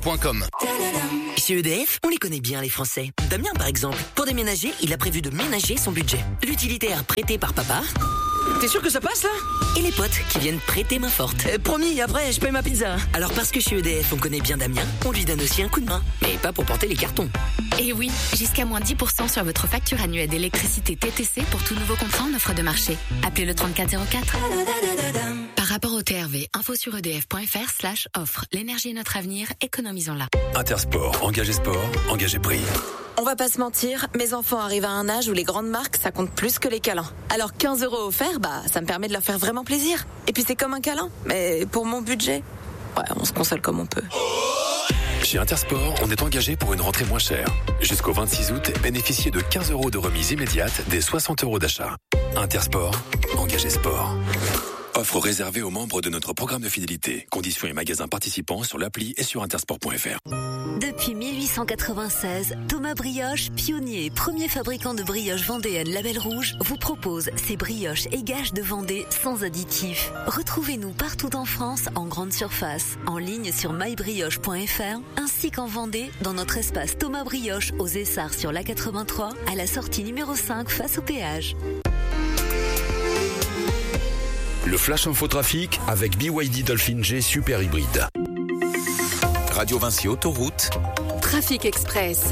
.com. Chez EDF, on les connaît bien les Français. Damien par exemple, pour déménager, il a prévu de ménager son budget. L'utilitaire prêté par papa. T'es sûr que ça passe là? Et les potes qui viennent prêter main forte. Promis, après je paye ma pizza. Alors parce que chez EDF on connaît bien Damien, on lui donne aussi un coup de main. Mais pas pour porter les cartons. Et oui, jusqu'à moins 10% sur votre facture annuelle d'électricité TTC pour tout nouveau contrat en offre de marché. Appelez le 3404. Par rapport au TRV, info sur edf.fr/offre. L'énergie est notre avenir, économisons-la. Intersport, engagé sport, engagé prix. On va pas se mentir, mes enfants arrivent à un âge où les grandes marques, ça compte plus que les câlins. Alors 15 € offerts, ça me permet de leur faire vraiment plaisir. Et puis c'est comme un câlin, mais pour mon budget, ouais, on se console comme on peut. Chez Intersport, on est engagé pour une rentrée moins chère. Jusqu'au 26 août, bénéficiez de 15 € de remise immédiate des 60 € d'achat. Intersport, engagé sport. Offre réservée aux membres de notre programme de fidélité. Conditions et magasins participants sur l'appli et sur intersport.fr. Depuis 1896, Thomas Brioche, pionnier et premier fabricant de brioches vendéennes Label Rouge, vous propose ses brioches et gages de Vendée sans additifs. Retrouvez-nous partout en France, en grande surface, en ligne sur mybrioche.fr, ainsi qu'en Vendée, dans notre espace Thomas Brioche aux Essarts sur l'A83, à la sortie numéro 5 face au péage. Le Flash Infotrafic avec BYD Dolphin G Super Hybride. Radio Vinci Autoroute. Trafic Express.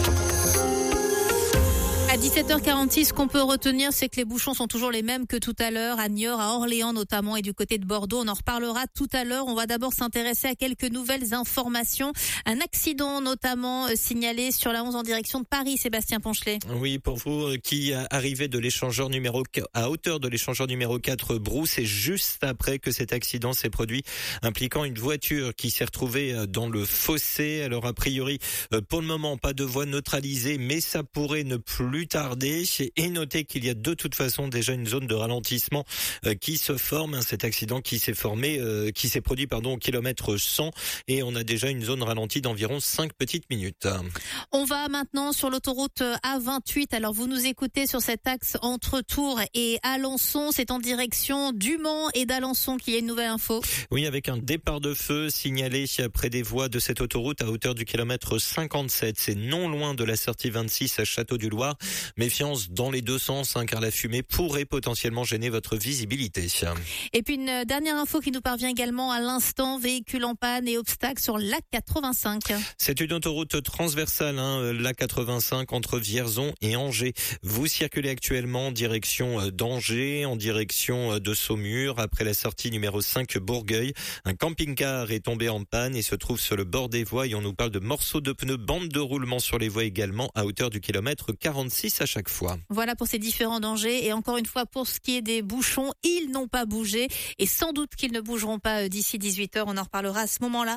À 17h46, ce qu'on peut retenir, c'est que les bouchons sont toujours les mêmes que tout à l'heure, à Niort, à Orléans notamment, et du côté de Bordeaux. On en reparlera tout à l'heure. On va d'abord s'intéresser à quelques nouvelles informations. Un accident notamment signalé sur la 11 en direction de Paris, Sébastien Ponchelet. Oui, pour vous qui arrivez de l'échangeur à hauteur de l'échangeur numéro 4 Brou, c'est juste après que cet accident s'est produit, impliquant une voiture qui s'est retrouvée dans le fossé. Alors a priori, pour le moment, pas de voie neutralisée, mais ça pourrait ne plus tarder. Et notez qu'il y a de toute façon déjà une zone de ralentissement qui se forme. Cet accident qui s'est produit au kilomètre 100, et on a déjà une zone ralentie d'environ 5 petites minutes. On va maintenant sur l'autoroute A28. Alors vous nous écoutez sur cet axe entre Tours et Alençon. C'est en direction du Mans et d'Alençon qu'il y a une nouvelle info. Oui, avec un départ de feu signalé près des voies de cette autoroute à hauteur du kilomètre 57. C'est non loin de la sortie 26 à Château-du-Loir. Méfiance dans les deux sens, car la fumée pourrait potentiellement gêner votre visibilité. Et puis une dernière info qui nous parvient également à l'instant, véhicule en panne et obstacles sur l'A85. C'est une autoroute transversale, l'A85 entre Vierzon et Angers. Vous circulez actuellement en direction d'Angers, en direction de Saumur, après la sortie numéro 5 Bourgueil. Un camping-car est tombé en panne et se trouve sur le bord des voies, et on nous parle de morceaux de pneus, bande de roulement sur les voies également, à hauteur du kilomètre 46 à chaque fois. Voilà pour ces différents dangers. Et encore une fois, pour ce qui est des bouchons, ils n'ont pas bougé. Et sans doute qu'ils ne bougeront pas d'ici 18h. On en reparlera à ce moment-là.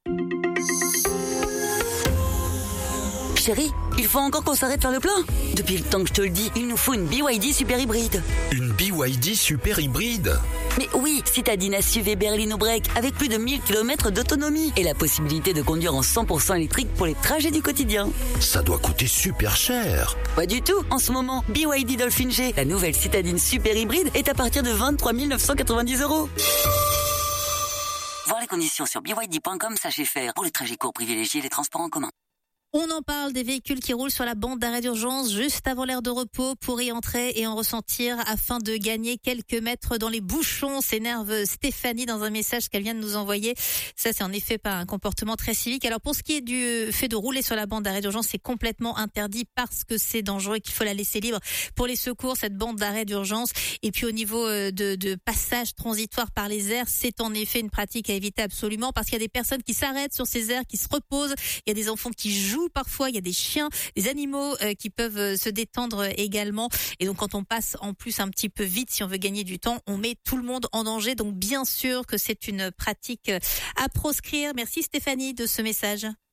Chérie, il faut encore qu'on s'arrête faire le plein. Depuis le temps que je te le dis, il nous faut une BYD Super Hybride. Une BYD Super Hybride? Mais oui, citadine à SUV berline break avec plus de 1000 km d'autonomie et la possibilité de conduire en 100% électrique pour les trajets du quotidien. Ça doit coûter super cher. Pas du tout. En ce moment, BYD Dolphin G, la nouvelle citadine Super Hybride, est à partir de 23 990 €. Voir les conditions sur byd.com, sachez faire. Pour les trajets courts, privilégiez les transports en commun. On en parle des véhicules qui roulent sur la bande d'arrêt d'urgence juste avant l'heure de repos pour y entrer et en ressentir afin de gagner quelques mètres dans les bouchons. S'énerve Stéphanie dans un message qu'elle vient de nous envoyer. Ça, c'est en effet pas un comportement très civique. Alors pour ce qui est du fait de rouler sur la bande d'arrêt d'urgence, c'est complètement interdit parce que c'est dangereux et qu'il faut la laisser libre pour les secours, cette bande d'arrêt d'urgence. Et puis au niveau de passage transitoire par les aires, c'est en effet une pratique à éviter absolument parce qu'il y a des personnes qui s'arrêtent sur ces aires, qui se reposent. Il y a des enfants qui jouent parfois, il y a des chiens, des animaux qui peuvent se détendre également. Et donc quand on passe en plus un petit peu vite, si on veut gagner du temps, on met tout le monde en danger. Donc bien sûr que c'est une pratique à proscrire. Merci Stéphanie de ce message.